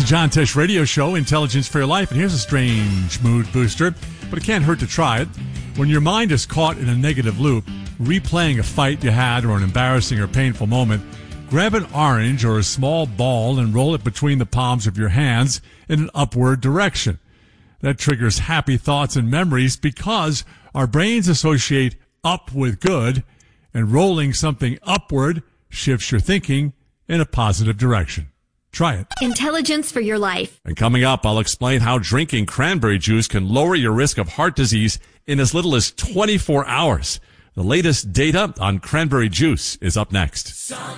John Tesh Radio Show, Intelligence for Your Life. And here's a strange mood booster, but it can't hurt to try it. When your mind is caught in a negative loop, replaying a fight you had or an embarrassing or painful moment, grab an orange or a small ball and roll it between the palms of your hands in an upward direction. That triggers happy thoughts and memories because our brains associate up with good, and rolling something upward shifts your thinking in a positive direction. Try it. Intelligence for Your Life. And coming up, I'll explain how drinking cranberry juice can lower your risk of heart disease in as little as 24 hours. The latest data on cranberry juice is up next.